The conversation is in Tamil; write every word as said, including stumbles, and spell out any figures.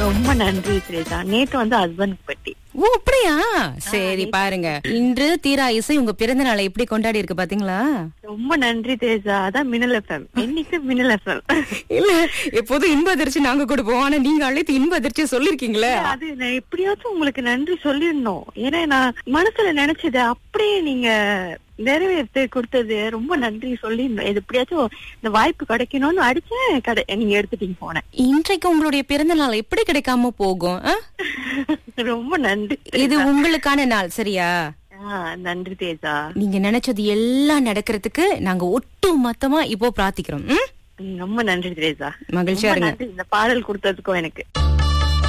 ரொம்ப நன்றி திரேசா. நேற்று வந்து ஹஸ்பண்ட் பத்தி. ஓ அப்படியா? சரி பாருங்க, இன்று தீரா இசை உங்க பிறந்த நாளை எப்படி கொண்டாடி இருக்கு பாத்தீங்களா? ரொம்ப நன்றி தேஜா. அதான் மின்னல் எஃப்எம், என்னைக்கு மின்னல் எஃப்எம். இல்ல எப்போதும் இன்ப அதிர்ச்சி நாங்க கொடுப்போம், ஆனா நீங்க அழைத்து இன்ப அதிர்ச்சி சொல்லிருக்கீங்களே. அது நான் எப்படியாச்சும் உங்களுக்கு நன்றி சொல்லிடணும். ஏன்னா நான் மனசுல நினைச்சது அப்படியே நீங்க நிறைவேற்றி கொடுத்தது. ரொம்ப நன்றி சொல்லிடணும். இது எப்படியாச்சும் இந்த வாய்ப்பு கிடைக்கணும்னு அடிச்சேன், கடை நீங்க எடுத்துட்டீங்க போனேன். இன்றைக்கு உங்களுடைய பிறந்த நாள் எப்படி கிடைக்காம போகும்? ரொம்ப நன்றி. இது உங்களுக்கான நாள், சரியா? நன்றி தேஜா. நீங்க நினைச்சது எல்லாம் நடக்கிறதுக்கு நாங்க ஒட்டு மொத்தமா இப்போ பிரார்த்திக்கிறோம். ரொம்ப நன்றி தேஜா. மகிழ்ச்சியா இருங்க. இந்த பாடல் கொடுத்ததுக்கும் எனக்கு